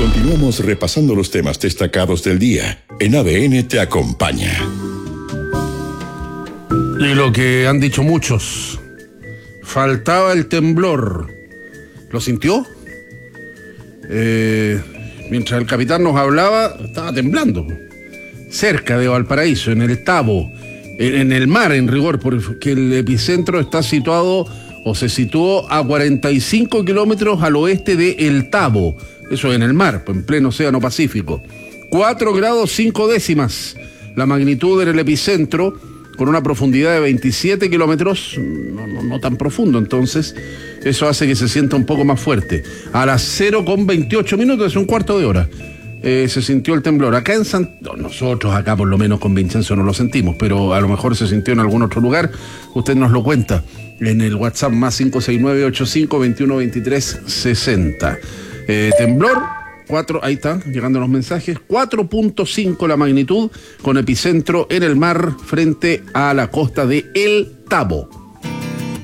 Continuamos repasando los temas destacados del día. En ADN te acompaña. Y lo que han dicho muchos, faltaba el temblor. ¿Lo sintió? Mientras el capitán nos hablaba, estaba temblando. Cerca de Valparaíso, en el Tabo, en el mar en rigor, porque el epicentro está situado o se situó a 45 kilómetros al oeste de El Tabo. Eso en el mar, en pleno océano Pacífico. 4 grados 5 décimas. La magnitud en el epicentro, con una profundidad de 27 kilómetros, no tan profundo, entonces eso hace que se sienta un poco más fuerte. A las 0:28 minutos, es un cuarto de hora, se sintió el temblor. Acá en nosotros acá por lo menos con Vincenzo no lo sentimos, pero a lo mejor se sintió en algún otro lugar. Usted nos lo cuenta en el WhatsApp más 569-85-21-23-60. Temblor 4, ahí están llegando los mensajes, 4.5 la magnitud, con epicentro en el mar frente a la costa de El Tabo.